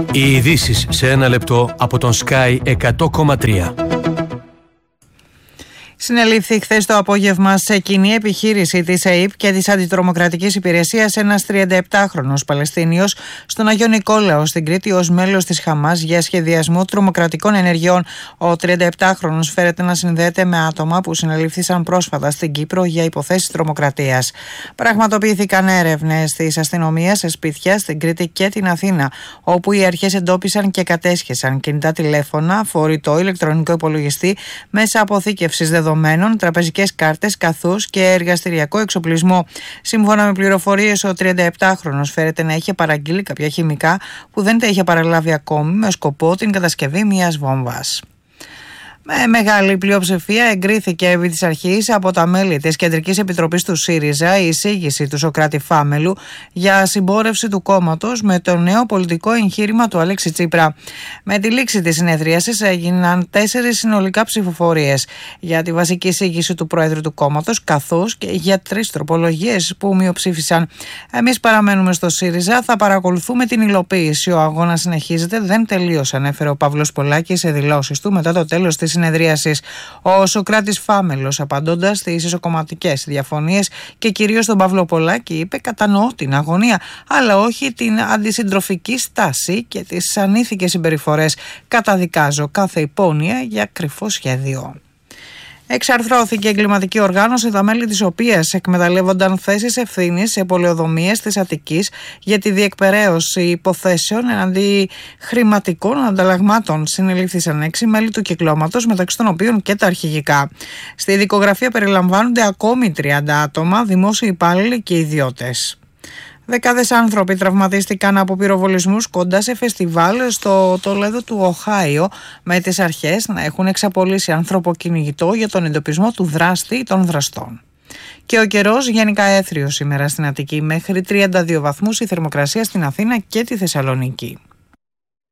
Οι ειδήσεις σε ένα λεπτό από τον Sky 100,3. Συνελήφθη χθες το απόγευμα σε κοινή επιχείρηση της ΑΕΠ και της Αντιτρομοκρατικής Υπηρεσίας ένας 37χρονος Παλαιστίνιος στον Αγιο Νικόλαο στην Κρήτη ως μέλος της Χαμάς για σχεδιασμό τρομοκρατικών ενεργειών. Ο 37χρονος φέρεται να συνδέεται με άτομα που συνελήφθησαν πρόσφατα στην Κύπρο για υποθέσεις τρομοκρατίας. Πραγματοποιήθηκαν έρευνες της αστυνομίας σε σπίτια στην Κρήτη και την Αθήνα, όπου οι αρχές εντόπισαν και κατέσχεσαν κινητά τηλέφωνα, φορητό, ηλεκτρονικό υπολογιστή, μέσα αποθήκευσης δεδομένων, τραπεζικές κάρτες καθώς και εργαστηριακό εξοπλισμό. Σύμφωνα με πληροφορίες, ο 37χρονος φέρεται να είχε παραγγείλει κάποια χημικά που δεν τα είχε παραλάβει ακόμη, με σκοπό την κατασκευή μιας βόμβας. Με μεγάλη πλειοψηφία εγκρίθηκε επί της αρχής από τα μέλη της Κεντρικής Επιτροπής του ΣΥΡΙΖΑ η εισήγηση του Σωκράτη Φάμελου για συμπόρευση του κόμματος με το νέο πολιτικό εγχείρημα του Αλέξη Τσίπρα. Με τη λήξη της συνεδρίασης έγιναν 4 συνολικά ψηφοφορίες για τη βασική εισήγηση του Πρόεδρου του κόμματος, καθώς και για 3 τροπολογίες που μειοψήφισαν. Εμείς παραμένουμε στο ΣΥΡΙΖΑ, θα παρακολουθούμε την υλοποίηση. Ο αγώνας συνεχίζεται, δεν τελείωσε, ανέφερε ο Παύλος Πολάκης σε δηλώσεις του μετά το τέλος της συνεδρίασης. Ο Σωκράτης Φάμελος, απαντώντας στις ισοκομματικές διαφωνίες και κυρίως τον Παύλο Πολάκη, είπε: «Κατανοώ την αγωνία, αλλά όχι την αντισυντροφική στάση και τις ανήθικες συμπεριφορές. Καταδικάζω κάθε υπόνοια για κρυφό σχέδιο». Εξαρθρώθηκε εγκληματική οργάνωση, τα μέλη της οποίας εκμεταλλεύονταν θέσεις ευθύνης σε πολεοδομίες της Αττικής για τη διεκπεραίωση υποθέσεων εναντί χρηματικών ανταλλαγμάτων. Συνελήφθησαν 6 μέλη του κυκλώματος, μεταξύ των οποίων και τα αρχηγικά. Στη δικογραφία περιλαμβάνονται ακόμη 30 άτομα, δημόσιοι υπάλληλοι και ιδιώτες. Δεκάδες άνθρωποι τραυματίστηκαν από πυροβολισμούς κοντά σε φεστιβάλ στο Τολέδο του Οχάιο, με τις αρχές να έχουν εξαπολύσει ανθρωποκυνηγητό για τον εντοπισμό του δράστη ή των δραστών. Και ο καιρός γενικά έθριος σήμερα στην Αττική, μέχρι 32 βαθμούς η θερμοκρασία στην Αθήνα και τη Θεσσαλονίκη.